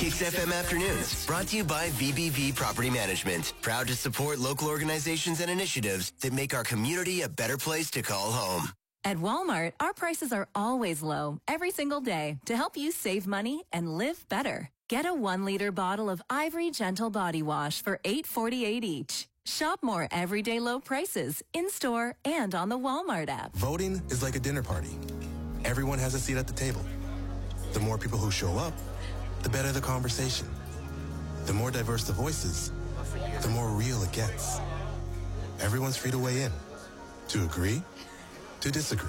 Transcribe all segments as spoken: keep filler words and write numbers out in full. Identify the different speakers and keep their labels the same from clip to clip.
Speaker 1: Kicks F M Afternoons, brought to you by V B V Property Management. Proud to support local organizations and initiatives that make our community a better place to call home.
Speaker 2: At Walmart, our prices are always low, every single day, to help you save money and live better. Get a one-liter bottle of Ivory Gentle Body Wash for eight forty-eight each. Shop more everyday low prices in-store and on the Walmart app.
Speaker 3: Voting is like a dinner party. Everyone has a seat at the table. The more people who show up, the better the conversation. The more diverse the voices, the more real it gets. Everyone's free to weigh in, to agree, to disagree.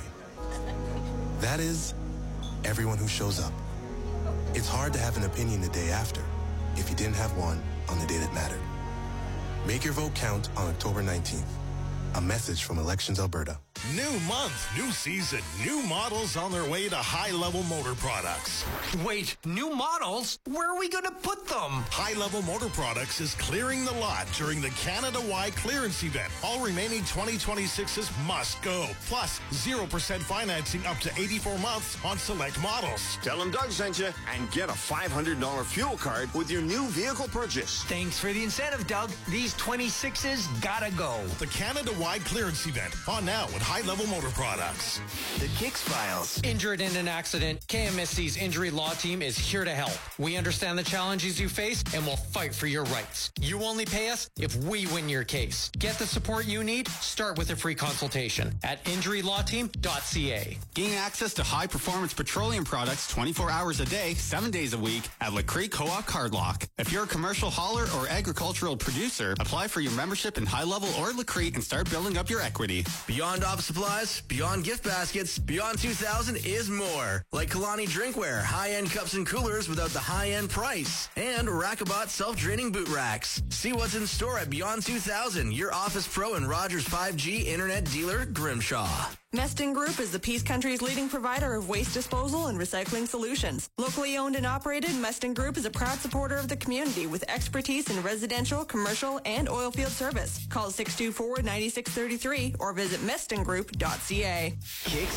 Speaker 3: That is, everyone who shows up. It's hard to have an opinion the day after if you didn't have one on the day that mattered. Make your vote count on October nineteenth. A message from Elections Alberta.
Speaker 4: New month, new season, new models on their way to High Level Motor Products.
Speaker 5: Wait, new models? Where are we going to put them?
Speaker 4: High Level Motor Products is clearing the lot during the Canada-wide clearance event. All remaining twenty twenty-sixes must go. Plus, zero percent financing up to eighty-four months on select models.
Speaker 6: Tell them Doug sent you and get a five hundred dollars fuel card with your new vehicle purchase.
Speaker 5: Thanks for the incentive, Doug. These twenty-sixes gotta go.
Speaker 4: The Canada-wide clearance event on now with High Level Motor Products.
Speaker 1: The Kicks Files.
Speaker 7: Injured in an accident, K M S C's injury law team is here to help. We understand the challenges you face and will fight for your rights. You only pay us if we win your case. Get the support you need. Start with a free consultation at injury law team dot c a.
Speaker 8: Gain access to high-performance petroleum products twenty-four hours a day, seven days a week at La Cree Co-op Cardlock. If you're a commercial hauler or agricultural producer, apply for your membership in High Level or La Cree and start building up your equity.
Speaker 1: Beyond office supplies, beyond gift baskets, Beyond two thousand is more. Like Kalani Drinkware, high-end cups and coolers without the high-end price. And Rackabot self-draining boot racks. See what's in store at Beyond two thousand, your Office Pro and Rogers five G internet dealer, Grimshaw.
Speaker 9: Meston Group is the Peace Country's leading provider of waste disposal and recycling solutions. Locally owned and operated, Meston Group is a proud supporter of the community with expertise in residential, commercial, and oil field service. Call six two four, nine six three three or visit meston group dot c a.
Speaker 1: Kicks